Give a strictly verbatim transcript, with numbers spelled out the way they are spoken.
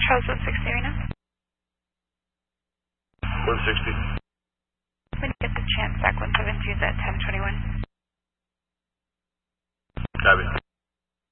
How's one sixty right now? one sixty. When you get the chance, back one seven two is at ten twenty-one. Copy.